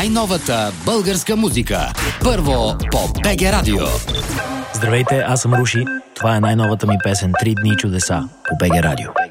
най-новата българска музика. Първо по БГ Радио. Здравейте, аз съм Руши. Това е най-новата ми песен "3 дни чудеса" по БГ Радио.